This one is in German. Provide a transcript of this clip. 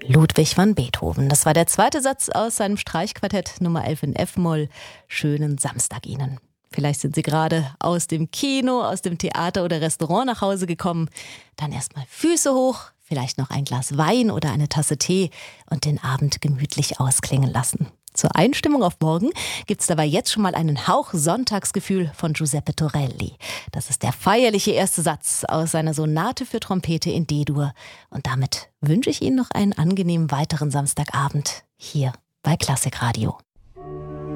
Ludwig van Beethoven. Das war der zweite Satz aus seinem Streichquartett Nummer 11 in F-Moll. Schönen Samstag Ihnen. Vielleicht sind Sie gerade aus dem Kino, aus dem Theater oder Restaurant nach Hause gekommen. Dann erstmal Füße hoch, vielleicht noch ein Glas Wein oder eine Tasse Tee und den Abend gemütlich ausklingen lassen. Zur Einstimmung auf morgen gibt's dabei jetzt schon mal einen Hauch Sonntagsgefühl von Giuseppe Torelli. Das ist der feierliche erste Satz aus seiner Sonate für Trompete in D-Dur. Und damit wünsche ich Ihnen noch einen angenehmen weiteren Samstagabend hier bei Klassikradio.